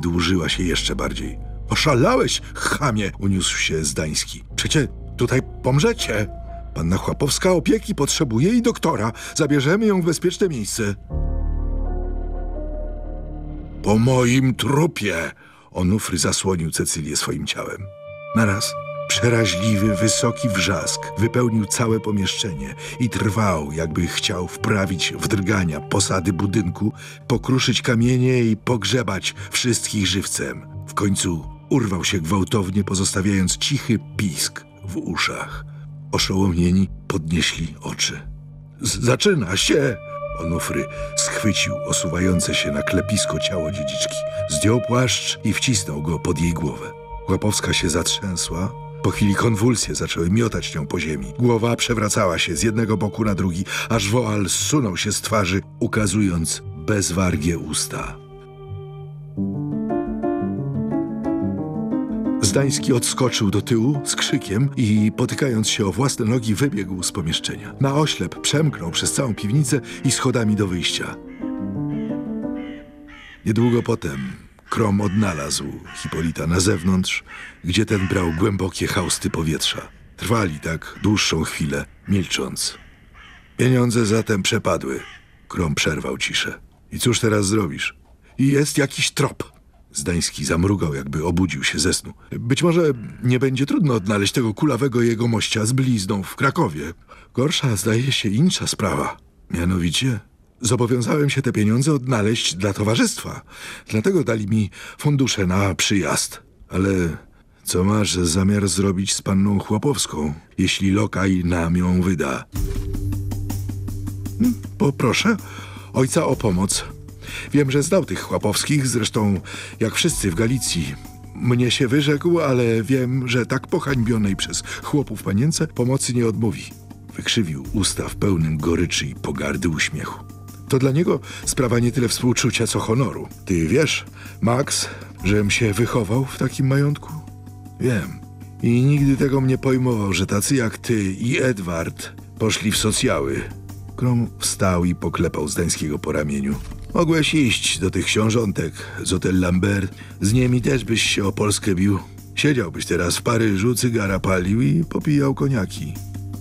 wydłużyła się jeszcze bardziej. Oszalałeś, chamie, uniósł się Zdański. Przecie tutaj pomrzecie. Panna Chłopowska opieki potrzebuje i doktora. Zabierzemy ją w bezpieczne miejsce. Po moim trupie! Onufry zasłonił Cecylię swoim ciałem. Naraz przeraźliwy, wysoki wrzask wypełnił całe pomieszczenie i trwał, jakby chciał wprawić w drgania posady budynku, pokruszyć kamienie i pogrzebać wszystkich żywcem. W końcu urwał się gwałtownie, pozostawiając cichy pisk w uszach. Oszołomieni podnieśli oczy. Zaczyna się! Onufry schwycił osuwające się na klepisko ciało dziedziczki. Zdjął płaszcz i wcisnął go pod jej głowę. Chłopowska się zatrzęsła. Po chwili konwulsje zaczęły miotać nią po ziemi. Głowa przewracała się z jednego boku na drugi, aż woal zsunął się z twarzy, ukazując bezwargie usta. Zdański odskoczył do tyłu z krzykiem i, potykając się o własne nogi, wybiegł z pomieszczenia. Na oślep przemknął przez całą piwnicę i schodami do wyjścia. Niedługo potem Krom odnalazł Hipolita na zewnątrz, gdzie ten brał głębokie hausty powietrza. Trwali tak dłuższą chwilę, milcząc. Pieniądze zatem przepadły. Krom przerwał ciszę. I cóż teraz zrobisz? Jest jakiś trop. Zdański zamrugał, jakby obudził się ze snu. Być może nie będzie trudno odnaleźć tego kulawego jegomościa z blizną w Krakowie. Gorsza zdaje się insza sprawa. Mianowicie zobowiązałem się te pieniądze odnaleźć dla towarzystwa. Dlatego dali mi fundusze na przyjazd. Ale co masz zamiar zrobić z panną Chłopowską, jeśli lokaj nam ją wyda? Poproszę ojca o pomoc. Wiem, że znał tych Chłopowskich, zresztą jak wszyscy w Galicji. Mnie się wyrzekł, ale wiem, że tak pohańbionej przez chłopów panience pomocy nie odmówi. Wykrzywił usta w pełnym goryczy i pogardy uśmiechu. To dla niego sprawa nie tyle współczucia, co honoru. Ty wiesz, Max, żem się wychował w takim majątku? Wiem. I nigdy tego mnie pojmował, że tacy jak ty i Edward poszli w socjały. Krom wstał i poklepał Zdańskiego po ramieniu. Mogłeś iść do tych książątek z Hotel Lambert. Z nimi też byś się o Polskę bił. Siedziałbyś teraz w Paryżu, cygara palił i popijał koniaki.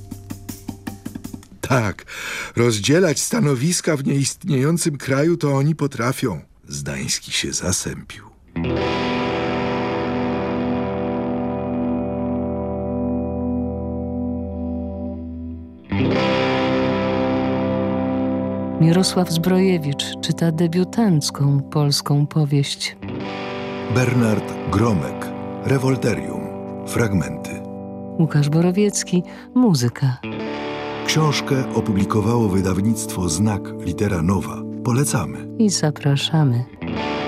Tak, rozdzielać stanowiska w nieistniejącym kraju to oni potrafią. Zdański się zasępił. Mirosław Zbrojewicz czyta debiutancką polską powieść. Bernard Gromek, Rewolterium. Fragmenty. Łukasz Borowiecki, muzyka. Książkę opublikowało wydawnictwo Znak Litera Nowa. Polecamy. I zapraszamy.